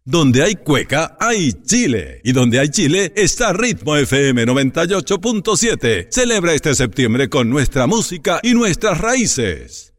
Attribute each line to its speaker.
Speaker 1: Donde hay cueca, hay Chile. Y donde hay Chile, está Ritmo FM 98.7. Celebra este septiembre con nuestra música y nuestras raíces.